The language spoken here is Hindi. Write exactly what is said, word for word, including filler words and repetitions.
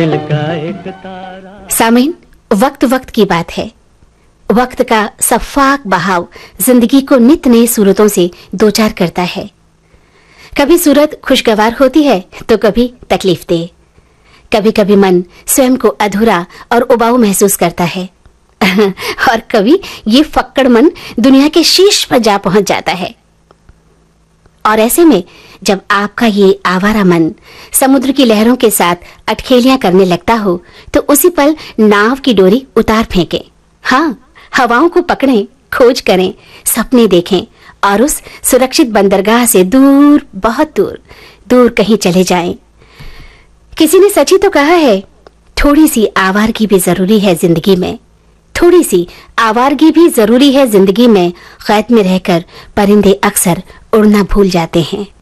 सामीन, वक्त वक्त की बात है। वक्त का सफाक बहाव जिंदगी को नित नई सूरतों से दो चार करता है। कभी सूरत खुशगवार होती है तो कभी तकलीफ दे। कभी कभी मन स्वयं को अधूरा और उबाऊ महसूस करता है और कभी ये फक्कड़ मन दुनिया के शीर्ष पर जा पहुंच जाता है। और ऐसे में जब आपका ये आवारा मन समुद्र की लहरों के साथ अटखेलियां करने लगता हो तो उसी पल नाव की डोरी उतार फेंके। हाँ, हवाओं को पकड़ें, खोज करें, सपने देखें और उस सुरक्षित बंदरगाह से दूर, बहुत दूर, दूर कहीं चले जाएं। किसी ने सच ही तो कहा है, थोड़ी सी आवारगी भी जरूरी है जिंदगी में। थोड़ी सी आवारगी भी जरूरी है जिंदगी में। क़ैद में रहकर परिंदे अक्सर उड़ना भूल जाते हैं।